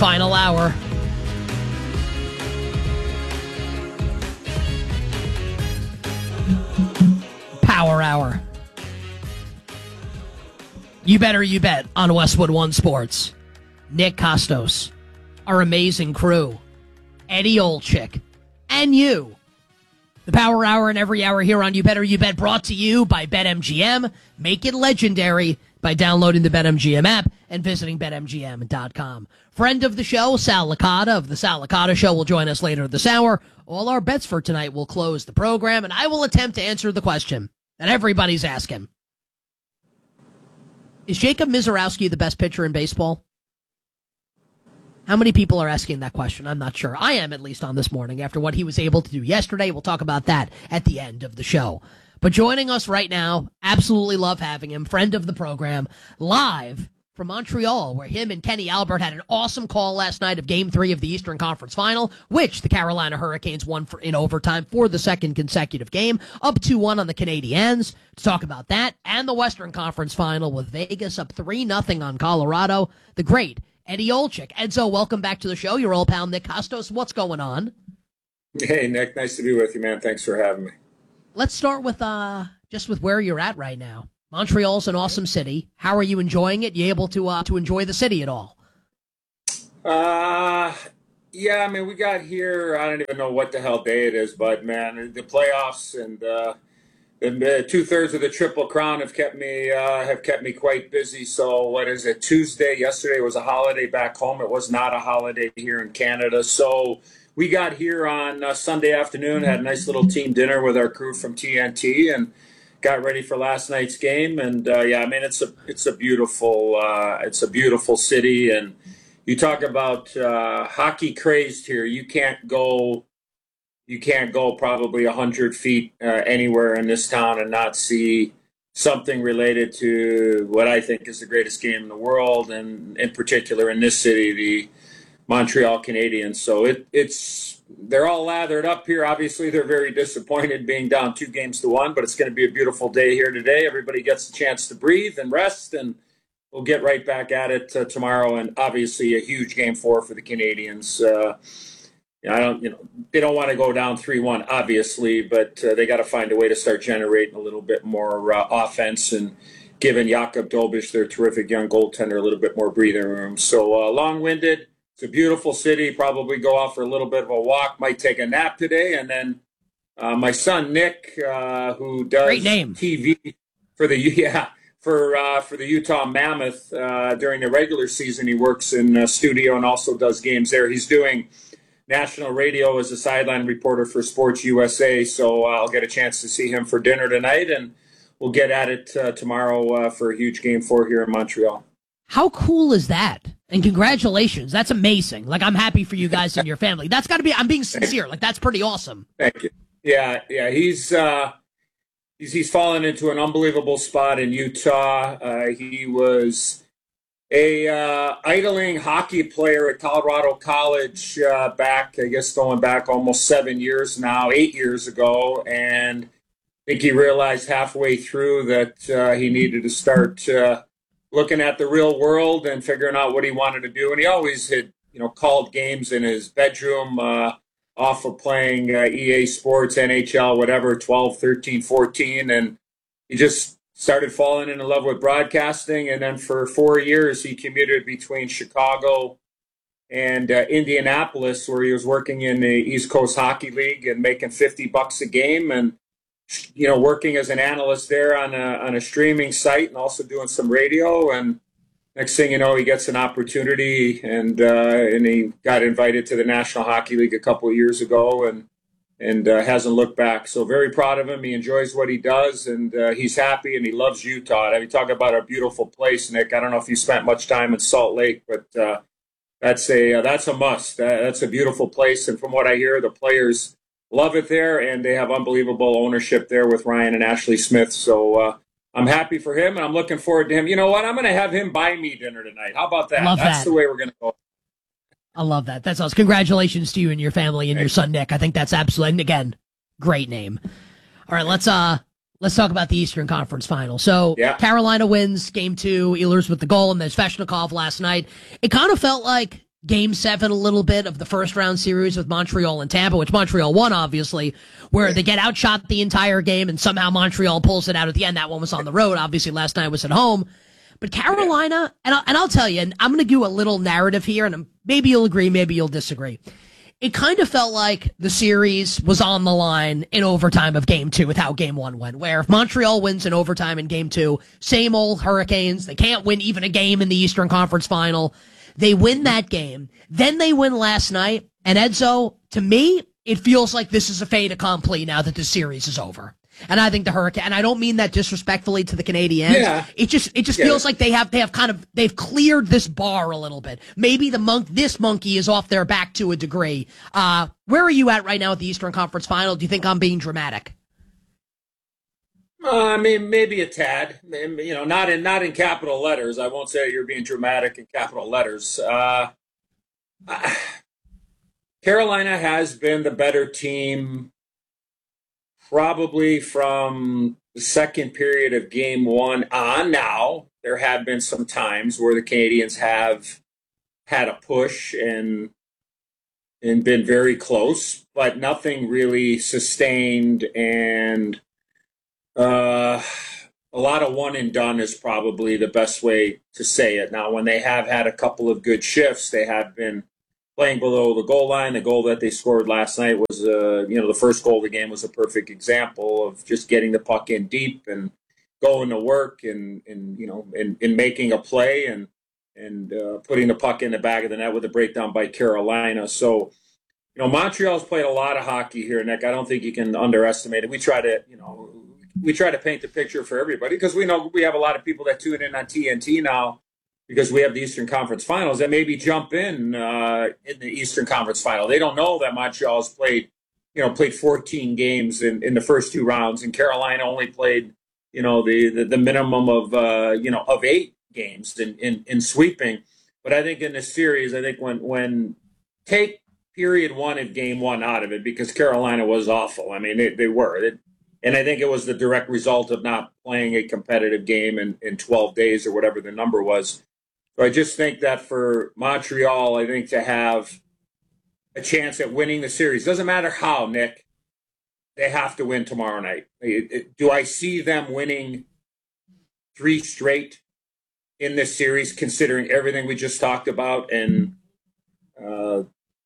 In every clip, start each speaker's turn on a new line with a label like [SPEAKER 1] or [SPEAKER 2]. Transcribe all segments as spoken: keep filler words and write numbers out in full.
[SPEAKER 1] Final hour. Power hour. You better you bet on Westwood One Sports. Nick Kostos, our amazing crew, Eddie Olczyk, and you. The Power Hour and every hour here on You Better You Bet, brought to you by BetMGM. Make it legendary by downloading the BetMGM app and visiting Bet M G M dot com. Friend of the show, Sal Licata of the Sal Licata Show, will join us later this hour. All our bets for tonight will close the program, and I will attempt to answer the question that everybody's asking. Is Jacob Misiorowski the best pitcher in baseball? How many people are asking that question? I'm not sure. I am, at least on this morning, after what he was able to do yesterday. We'll talk about that at the end of the show. But joining us right now, absolutely love having him, friend of the program, live from Montreal, where him and Kenny Albert had an awesome call last night of Game three of the Eastern Conference Final, which the Carolina Hurricanes won for, in overtime for the second consecutive game, up two one on the Canadiens. To talk about that and the Western Conference Final with Vegas up three nothing on Colorado, the great Eddie Olczyk. Edzo, welcome back to the show. Your old pal Nick Kostos. What's going on?
[SPEAKER 2] Hey, Nick. Nice to be with you, man. Thanks for having me.
[SPEAKER 1] Let's start with uh, just with where you're at right now. Montreal's an awesome city. How are you enjoying it? You able to uh, to enjoy the city at all?
[SPEAKER 2] Uh, yeah, I mean, we got here, I don't even know what the hell day it is, but, man, the playoffs and uh, the two-thirds of the Triple Crown have kept me uh, have kept me quite busy. So what is it, Tuesday? Yesterday was a holiday back home. It was not a holiday here in Canada. So we got here on uh, Sunday afternoon, had a nice little team dinner with our crew from T N T, and got ready for last night's game. And uh, yeah, I mean, it's a it's a beautiful uh, it's a beautiful city. And you talk about uh, hockey crazed here. You can't go you can't go probably a hundred feet uh, anywhere in this town and not see something related to what I think is the greatest game in the world, and in particular in this city, the Montreal Canadiens. So it, it's they're all lathered up here. Obviously, they're very disappointed being down two games to one, but it's going to be a beautiful day here today. Everybody gets a chance to breathe and rest, and we'll get right back at it uh, tomorrow. And obviously, a huge game four for the Canadiens. Uh, I don't, you know, they don't want to go down three one, obviously, but uh, they got to find a way to start generating a little bit more uh, offense and giving Jakub Dobiš, their terrific young goaltender, a little bit more breathing room. So uh, long-winded. It's a beautiful city. Probably go out for a little bit of a walk. Might take a nap today. And then uh, my son Nick, uh, who does
[SPEAKER 1] Great name.
[SPEAKER 2] T V for the yeah for uh, for the Utah Mammoth uh, during the regular season, he works in a studio and also does games there. He's doing national radio as a sideline reporter for Sports U S A. So uh, I'll get a chance to see him for dinner tonight, and we'll get at it uh, tomorrow uh, for a huge game four here in Montreal.
[SPEAKER 1] How cool is that? And congratulations. That's amazing. Like, I'm happy for you guys and your family. That's got to be, I'm being sincere. Like, that's pretty awesome.
[SPEAKER 2] Thank you. Yeah, yeah. He's, uh, he's, he's fallen into an unbelievable spot in Utah. Uh, he was a uh, idling hockey player at Colorado College uh, back, I guess, going back almost seven years now, eight years ago. And I think he realized halfway through that uh, he needed to start uh, looking at the real world and figuring out what he wanted to do. And he always had, you know, called games in his bedroom uh, off of playing uh, E A Sports, N H L, whatever, twelve, thirteen, fourteen. And he just started falling in love with broadcasting. And then for four years, he commuted between Chicago and uh, Indianapolis, where he was working in the East Coast Hockey League and making fifty bucks a game. And you know, working as an analyst there on a on a streaming site and also doing some radio. And next thing you know, he gets an opportunity, and uh, and he got invited to the National Hockey League a couple of years ago, and and uh, hasn't looked back. So very proud of him. He enjoys what he does, and uh, he's happy, and he loves Utah. I mean, talk about a beautiful place, Nick. I don't know if you spent much time in Salt Lake, but uh, that's a uh, that's a must. Uh, that's a beautiful place, and from what I hear, the players love it there, and they have unbelievable ownership there with Ryan and Ashley Smith. So uh, I'm happy for him, and I'm looking forward to him. You know what? I'm going to have him buy me dinner tonight. How about that?
[SPEAKER 1] Love
[SPEAKER 2] That's
[SPEAKER 1] that.
[SPEAKER 2] the way we're going to go.
[SPEAKER 1] I love that. That's awesome. Congratulations to you and your family and your son Nick. I think that's absolutely, and again, great name. All right, let's uh let's talk about the Eastern Conference Final. So yeah. Carolina wins game two, Ehlers with the goal, and there's Svechnikov last night. It kind of felt like game seven a little bit of the first round series with Montreal and Tampa, which Montreal won, obviously, where they get outshot the entire game and somehow Montreal pulls it out at the end. That one was on the road. Obviously, last night was at home. But Carolina, and I'll, and I'll tell you, and I'm going to do a little narrative here, and maybe you'll agree, maybe you'll disagree. It kind of felt like the series was on the line in overtime of game two with how game one went, where if Montreal wins in overtime in game two, same old Hurricanes, they can't win even a game in the Eastern Conference Final. They win that game. Then they win last night. And Edzo, to me, it feels like this is a fait accompli now that the series is over. And I think the Hurricane, and I don't mean that disrespectfully to the Canadiens. Yeah. It just, it just yeah. feels like they have, they have kind of, they've cleared this bar a little bit. Maybe the monk, this monkey is off their back to a degree. Uh, where are you at right now at the Eastern Conference Final? Do you think I'm being dramatic?
[SPEAKER 2] Uh, I mean, maybe a tad. You know, not in not in capital letters. I won't say you're being dramatic in capital letters. Uh, uh, Carolina has been the better team. Probably from the second period of game one on now. There have been some times where the Canadiens have had a push and and been very close, but nothing really sustained. And uh, a lot of one and done is probably the best way to say it. Now, when they have had a couple of good shifts, they have been playing below the goal line. The goal that they scored last night was, uh, you know, the first goal of the game was a perfect example of just getting the puck in deep and going to work and, and you know, and, and making a play and and uh, putting the puck in the back of the net with a breakdown by Carolina. So, you know, Montreal's played a lot of hockey here, Nick. I don't think you can underestimate it. We try to, you know, we try to paint the picture for everybody because we know we have a lot of people that tune in on T N T now, because we have the Eastern Conference Finals, that maybe jump in uh, in the Eastern Conference Final. They don't know that Montreal has played, you know, played fourteen games in, in the first two rounds, and Carolina only played, you know, the the, the minimum of uh, you know of eight games in, in in sweeping. But I think in this series, I think when when take period one of game one out of it, because Carolina was awful. I mean, they, they were. It, and I think it was the direct result of not playing a competitive game in, in twelve days or whatever the number was. So I just think that for Montreal, I think to have a chance at winning the series, doesn't matter how, Nick, they have to win tomorrow night. It, it, do I see them winning three straight in this series, considering everything we just talked about? And uh,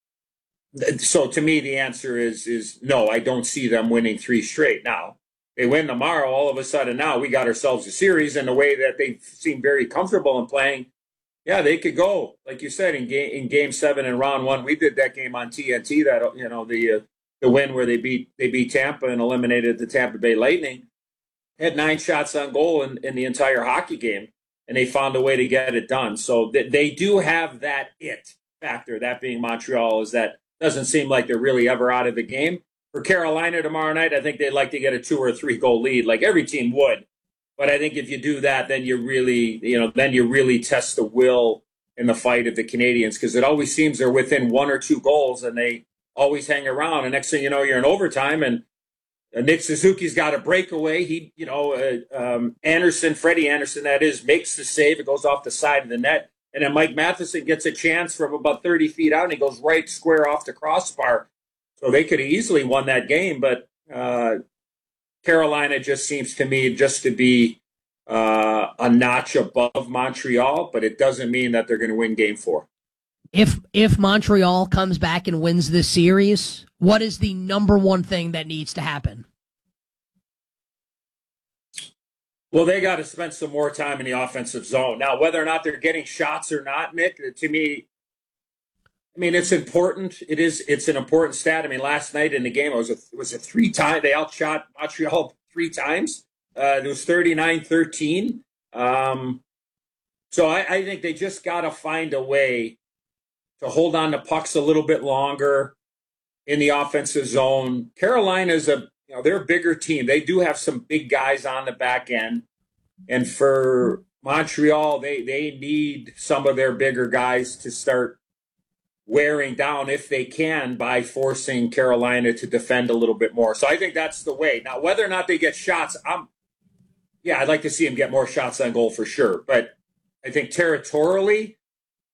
[SPEAKER 2] so to me, the answer is is no, I don't see them winning three straight. Now, they win tomorrow, all of a sudden now we got ourselves a series, and the way that they seem very comfortable in playing, yeah, they could go, like you said, in game in game seven and round one. We did that game on T N T. That you know the uh, the win where they beat they beat Tampa and eliminated the Tampa Bay Lightning. Had nine shots on goal in, in the entire hockey game, and they found a way to get it done. So th- they do have that it factor. That being Montreal, is that doesn't seem like they're really ever out of the game. For Carolina tomorrow night, I think they'd like to get a two or three goal lead, like every team would. But I think if you do that, then you really, you know, then you really test the will in the fight of the Canadiens, because it always seems they're within one or two goals and they always hang around. And next thing you know, you're in overtime, and uh, Nick Suzuki's got a breakaway. He, you know, uh, um, Anderson, Freddie Anderson, that is, makes the save. It goes off the side of the net. And then Mike Matheson gets a chance from about thirty feet out, and he goes right square off the crossbar. So they could have easily won that game, but uh, Carolina just seems to me just to be uh, a notch above Montreal, but it doesn't mean that they're going to win game four.
[SPEAKER 1] If if Montreal comes back and wins this series, what is the number one thing that needs to happen?
[SPEAKER 2] Well, they got to spend some more time in the offensive zone. Now, whether or not they're getting shots or not, Nick, to me, I mean, it's important. It is. It's an important stat. I mean, last night in the game, it was a, it was a three time. They outshot Montreal three times. Uh, it was thirty-nine thirteen. Um, so I, I think they just got to find a way to hold on to pucks a little bit longer in the offensive zone. Carolina's a, you know, they're a bigger team. They do have some big guys on the back end. And for Montreal, they, they need some of their bigger guys to start wearing down, if they can, by forcing Carolina to defend a little bit more. So I think that's the way. Now, whether or not they get shots, I'm, yeah, I'd like to see them get more shots on goal for sure. But I think territorially,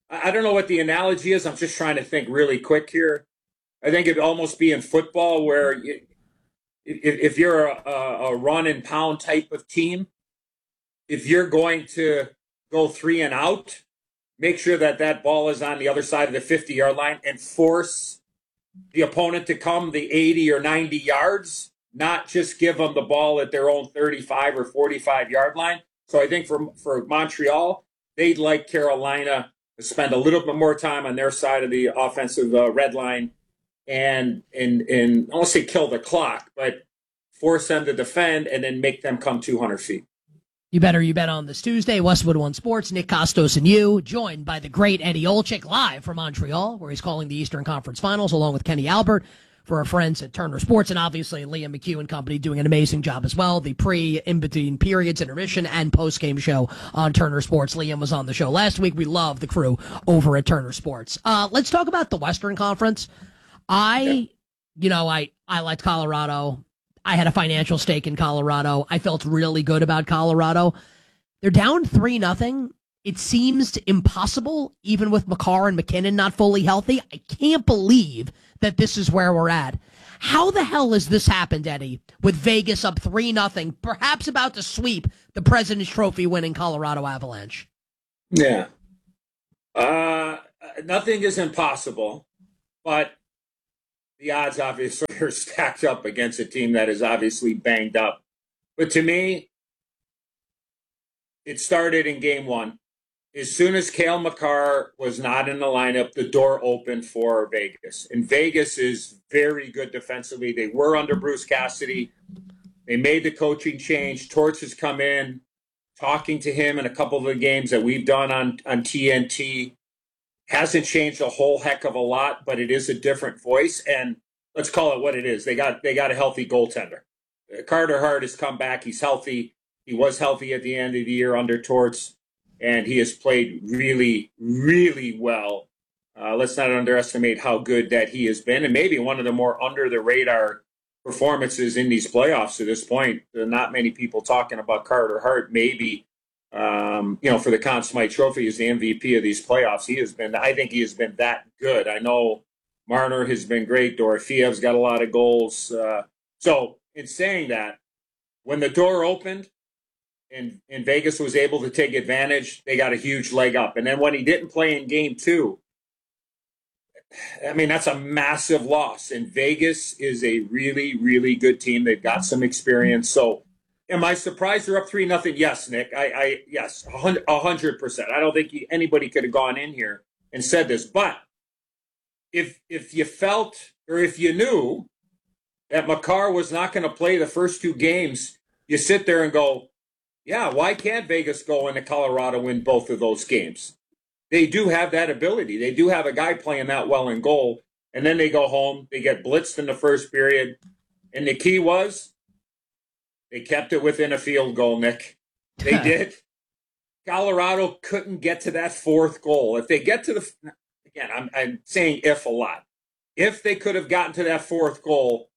[SPEAKER 2] I don't know what the analogy is. I'm just trying to think really quick here. I think it'd almost be in football where you, if, if you're a, a run and pound type of team, if you're going to go three and out, make sure that that ball is on the other side of the fifty-yard line and force the opponent to come the eighty or ninety yards, not just give them the ball at their own thirty-five or forty-five-yard line. So I think for, for Montreal, they'd like Carolina to spend a little bit more time on their side of the offensive uh, red line and, and, and I won't say kill the clock, but force them to defend and then make them come two hundred feet.
[SPEAKER 1] You better you bet on this Tuesday. Westwood One Sports, Nick Kostos and you, joined by the great Eddie Olczyk, live from Montreal, where he's calling the Eastern Conference Finals, along with Kenny Albert for our friends at Turner Sports, and obviously Liam McHugh and company doing an amazing job as well. The pre, in-between periods, intermission, and post-game show on Turner Sports. Liam was on the show last week. We love the crew over at Turner Sports. Uh, let's talk about the Western Conference. I, yeah. you know, I, I liked Colorado. I had a financial stake in Colorado. I felt really good about Colorado. They're down three nothing. It seems impossible, even with Makar and McKinnon not fully healthy. I can't believe that this is where we're at. How the hell has this happened, Eddie, with Vegas up three nothing, perhaps about to sweep the President's Trophy winning Colorado Avalanche?
[SPEAKER 2] Yeah. Uh, nothing is impossible, but the odds obviously are stacked up against a team that is obviously banged up. But to me, it started in game one. As soon as Cale Makar was not in the lineup, the door opened for Vegas. And Vegas is very good defensively. They were under Bruce Cassidy. They made the coaching change. Torts has come in, talking to him in a couple of the games that we've done on, on T N T. Hasn't changed a whole heck of a lot, but it is a different voice. And let's call it what it is. They got they got a healthy goaltender. Carter Hart has come back. He's healthy. He was healthy at the end of the year under Torts, and he has played really, really well. Uh, let's not underestimate how good that he has been, and maybe one of the more under-the-radar performances in these playoffs to this point. There are not many people talking about Carter Hart. Maybe Um, you know, for the Conn Smythe Trophy as the M V P of these playoffs. He has been, I think he has been that good. I know Marner has been great. Dorofeev's got a lot of goals. Uh, so in saying that, when the door opened and, and Vegas was able to take advantage, they got a huge leg up. And then when he didn't play in game two, I mean, that's a massive loss. And Vegas is a really, really good team. They've got some experience. So, am I surprised they're up three nothing? Yes, Nick. I, I yes, a hundred percent. I don't think anybody could have gone in here and said this. But if if you felt or if you knew that Makar was not going to play the first two games, you sit there and go, yeah, why can't Vegas go into Colorado win both of those games? They do have that ability. They do have a guy playing that well in goal. And then they go home. They get blitzed in the first period. And the key was, they kept it within a field goal, Nick. They did. Colorado couldn't get to that fourth goal. If they get to the – again, I'm, I'm saying if a lot. If they could have gotten to that fourth goal,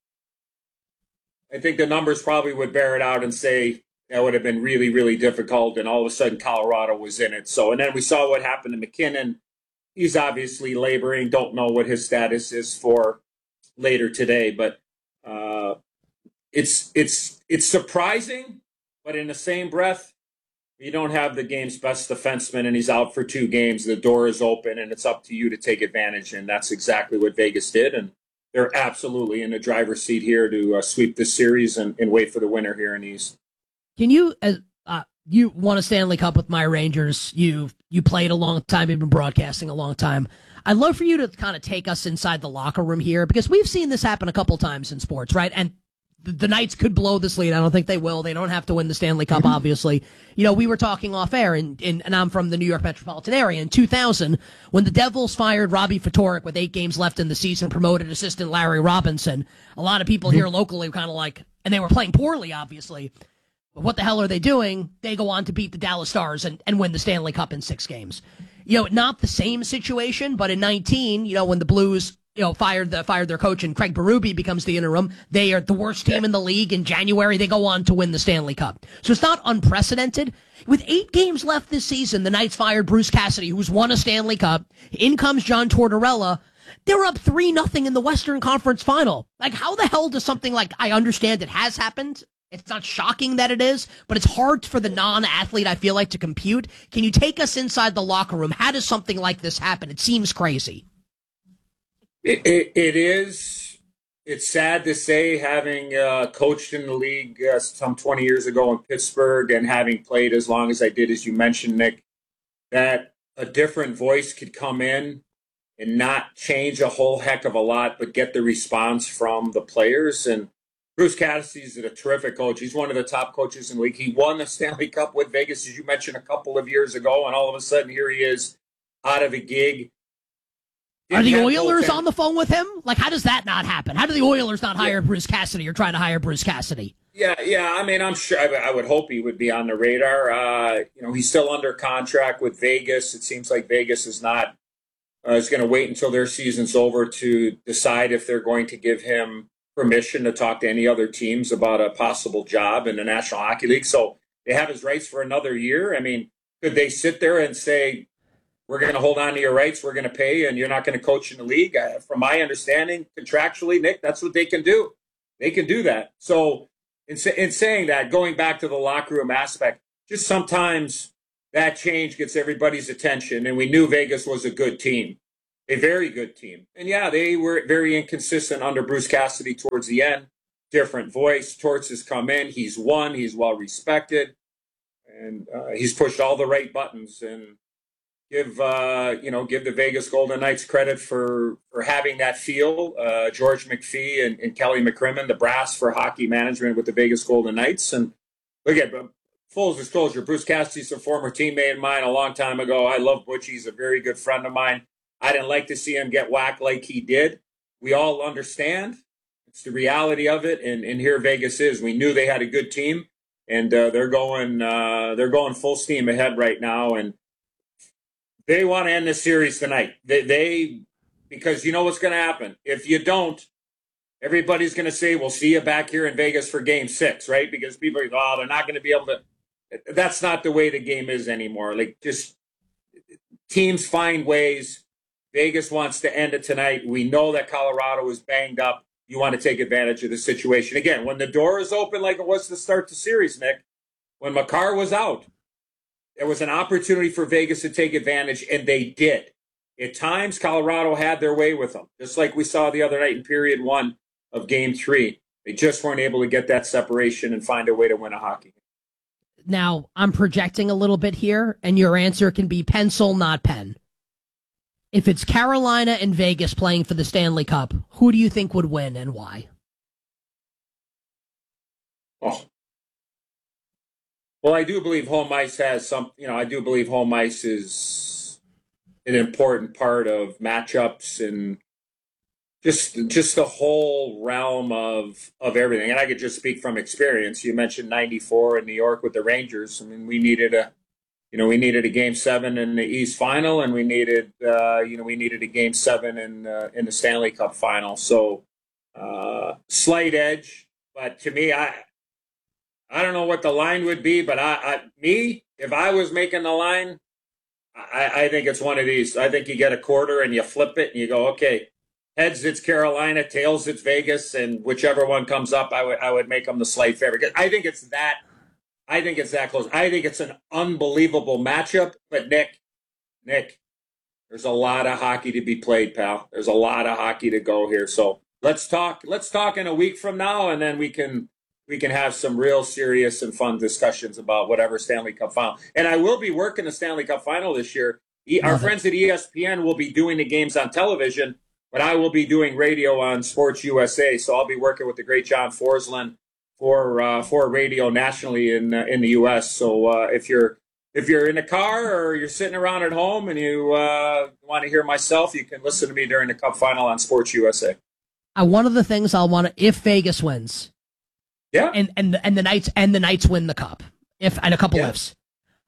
[SPEAKER 2] I think the numbers probably would bear it out and say that would have been really, really difficult, and all of a sudden Colorado was in it. So, and then we saw what happened to McKinnon. He's obviously laboring. Don't know what his status is for later today, but uh, – It's it's it's surprising, but in the same breath, you don't have the game's best defenseman and he's out for two games. The door is open and it's up to you to take advantage, and that's exactly what Vegas did. And they're absolutely in the driver's seat here to uh, sweep this series and, and wait for the winner here in the East.
[SPEAKER 1] Can you, as uh, you won a Stanley Cup with my Rangers? You you played a long time. You've been broadcasting a long time. I'd love for you to kind of take us inside the locker room here, because we've seen this happen a couple times in sports, right? And the Knights could blow this lead. I don't think they will. They don't have to win the Stanley Cup, mm-hmm. obviously. You know, we were talking off air, and, and, and I'm from the New York metropolitan area. In two thousand, when the Devils fired Robbie Ftorek with eight games left in the season, promoted assistant Larry Robinson, a lot of people mm-hmm. here locally were kind of like, and they were playing poorly, obviously. But what the hell are they doing? They go on to beat the Dallas Stars and, and win the Stanley Cup in six games. You know, not the same situation, but in nineteen, you know, when the Blues you know, fired the fired their coach and Craig Berube becomes the interim. They are the worst team in the league in January. They go on to win the Stanley Cup. So it's not unprecedented. With eight games left this season, the Knights fired Bruce Cassidy, who's won a Stanley Cup. In comes John Tortorella. They're up three nothing in the Western Conference Final. Like, how the hell does something like, I understand it has happened. It's not shocking that it is, but it's hard for the non-athlete, I feel like, to compute. Can you take us inside the locker room? How does something like this happen? It seems crazy.
[SPEAKER 2] It, it, it is. It's sad to say, having uh, coached in the league uh, some twenty years ago in Pittsburgh and having played as long as I did, as you mentioned, Nick, that a different voice could come in and not change a whole heck of a lot, but get the response from the players. And Bruce Cassidy is a terrific coach. He's one of the top coaches in the league. He won the Stanley Cup with Vegas, as you mentioned, a couple of years ago, and all of a sudden here he is out of a gig.
[SPEAKER 1] Are the Oilers on the phone with him? Like, how does that not happen? How do the Oilers not hire yeah. Bruce Cassidy or try to hire Bruce Cassidy?
[SPEAKER 2] Yeah, yeah. I mean, I'm sure. I, I would hope he would be on the radar. Uh, you know, he's still under contract with Vegas. It seems like Vegas is not uh, is going to wait until their season's over to decide if they're going to give him permission to talk to any other teams about a possible job in the National Hockey League. So they have his rights for another year. I mean, could they sit there and say, we're going to hold on to your rights, we're going to pay, and you're not going to coach in the league? Uh, from my understanding, contractually, Nick, that's what they can do. They can do that. So in, in saying that, going back to the locker room aspect, just sometimes that change gets everybody's attention, and we knew Vegas was a good team, a very good team. And, yeah, they were very inconsistent under Bruce Cassidy towards the end. Different voice. Torts has come in. He's won. He's well-respected. And uh, he's pushed all the right buttons. And give, uh, you know, give the Vegas Golden Knights credit for, for having that feel. Uh, George McPhee and, and Kelly McCrimmon, the brass for hockey management with the Vegas Golden Knights. And look at full disclosure, Bruce Cassidy's a former teammate of mine a long time ago. I love Butch. He's a very good friend of mine. I didn't like to see him get whacked like he did. We all understand. It's the reality of it. And, and here Vegas is. We knew they had a good team, and uh, they're going uh, they're going full steam ahead right now. And they want to end this series tonight. They, they because you know what's going to happen. If you don't, everybody's going to say, we'll see you back here in Vegas for game six, right? Because people are, oh, they're not going to be able to. That's not the way the game is anymore. Like, just teams find ways. Vegas wants to end it tonight. We know that Colorado is banged up. You want to take advantage of the situation. Again, when the door is open like it was to start the series, Nick, when Makar was out, there was an opportunity for Vegas to take advantage, and they did. At times, Colorado had their way with them, just like we saw the other night in period one of game three. They just weren't able to get that separation and find a way to win a hockey game.
[SPEAKER 1] Now, I'm projecting a little bit here, and your answer can be pencil, not pen. If it's Carolina and Vegas playing for the Stanley Cup, who do you think would win and why?
[SPEAKER 2] Oh. Well, I do believe home ice has some, you know, I do believe home ice is an important part of matchups and just just the whole realm of of everything. And I could just speak from experience. You mentioned ninety-four in New York with the Rangers. I mean, we needed a, you know, we needed a game seven in the East Final, and we needed, uh, you know, we needed a game seven in uh, in the Stanley Cup Final. So, uh, slight edge, but to me, I I don't know what the line would be, but I, I me if I was making the line, I, I think it's one of these. I think you get a quarter and you flip it and you go, okay. Heads, it's Carolina. Tails, it's Vegas, and whichever one comes up, I would I would make them the slight favorite. I think it's that. I think it's that close. I think it's an unbelievable matchup. But Nick, Nick, there's a lot of hockey to be played, pal. There's a lot of hockey to go here. So let's talk. Let's talk in a week from now, and then we can we can have some real serious and fun discussions about whatever Stanley Cup final. And I will be working the Stanley Cup final this year. Our Love friends it. At E S P N will be doing the games on television. But I will be doing radio on Sports U S A, so I'll be working with the great John Forsland for uh, for radio nationally in uh, in the U S. So uh, if you're if you're in a car or you're sitting around at home and you uh, want to hear myself, you can listen to me during the Cup final on Sports U S A.
[SPEAKER 1] Uh, one of the things I'll want to, if Vegas wins,
[SPEAKER 2] yeah,
[SPEAKER 1] and and and the Knights and the Knights win the Cup, if and a couple
[SPEAKER 2] yeah.
[SPEAKER 1] ifs.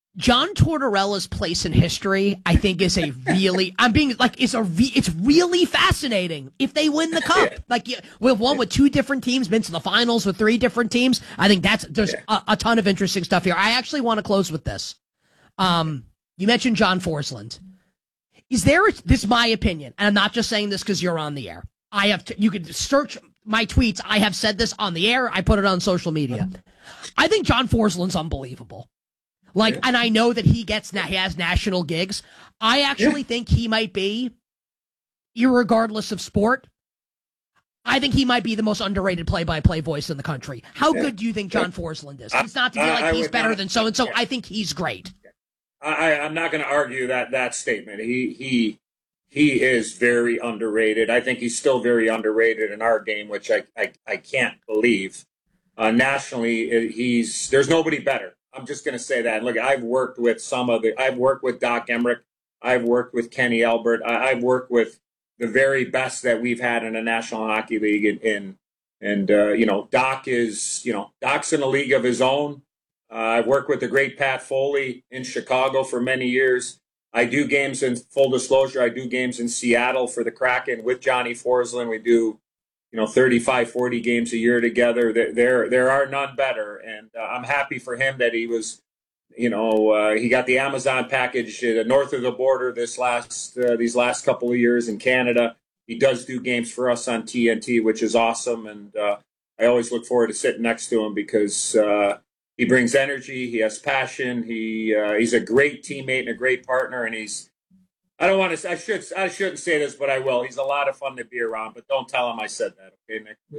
[SPEAKER 1] John Tortorella's place in history, I think, is a really, I'm being like, it's a, re, it's really fascinating if they win the cup.
[SPEAKER 2] Yeah.
[SPEAKER 1] Like, we've won with two different teams, been to the finals with three different teams. I think that's, there's
[SPEAKER 2] Yeah.
[SPEAKER 1] a, a ton of interesting stuff here. I actually want to close with this. Um, you mentioned John Forsland. Is there, a, this is my opinion, and I'm not just saying this because you're on the air. I have, to, you could search my tweets. I have said this on the air. I put it on social media. I think John Forsland's unbelievable. Like, yeah. And I know that he gets, he has national gigs. I actually yeah. think he might be, irregardless of sport, I think he might be the most underrated play-by-play voice in the country. How yeah. good do you think John Forsland is? It's not to be like I, I he's better not, than so-and-so. Yeah. I think he's great.
[SPEAKER 2] I, I'm not going to argue that that statement. He he he is very underrated. I think he's still very underrated in our game, which I I, I can't believe. Uh, nationally, he's there's nobody better. I'm just going to say that. Look, I've worked with some of the. I've worked with Doc Emmerich. I've worked with Kenny Albert. I, I've worked with the very best that we've had in the National Hockey League. In, in and uh, you know, Doc is you know Doc's in a league of his own. Uh, I've worked with the great Pat Foley in Chicago for many years. I do games in full disclosure. I do games in Seattle for the Kraken with Johnny Forsland. We do, you know, thirty-five, forty games a year together. There, there, there are none better. And uh, I'm happy for him that he was, you know, uh, he got the Amazon package uh, north of the border this last, uh, these last couple of years in Canada. He does do games for us on T N T, which is awesome. And uh, I always look forward to sitting next to him because, uh, he brings energy. He has passion. He uh, he's a great teammate and a great partner. And he's I don't want to I should I shouldn't say this, but I will. He's a lot of fun to be around. But don't tell him I said that, okay, Nick?